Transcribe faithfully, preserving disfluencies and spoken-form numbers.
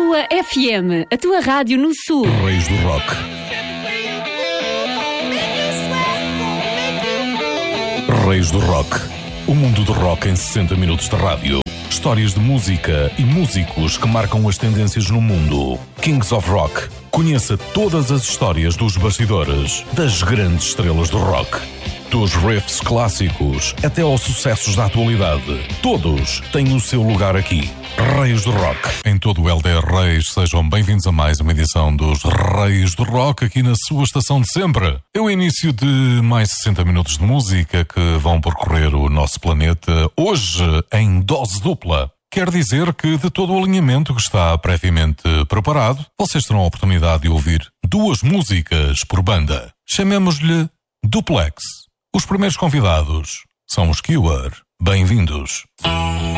tua F M, a tua rádio no Sul. Reis do Rock. Reis do Rock. O mundo do rock em sessenta minutos de rádio. Histórias de música e músicos que marcam as tendências no mundo. Kings of Rock. Conheça todas as histórias dos bastidores das grandes estrelas do rock. Dos riffs clássicos até aos sucessos da atualidade. Todos têm o seu lugar aqui. Reis do Rock. Em todo o L D R Reis, sejam bem-vindos a mais uma edição dos Reis do Rock aqui na sua estação de sempre. É o início de mais sessenta minutos de música que vão percorrer o nosso planeta, hoje em dose dupla. Quer dizer que de todo o alinhamento que está previamente preparado, vocês terão a oportunidade de ouvir duas músicas por banda. Chamemos-lhe Duplex. Os primeiros convidados são os Cure. Bem-vindos.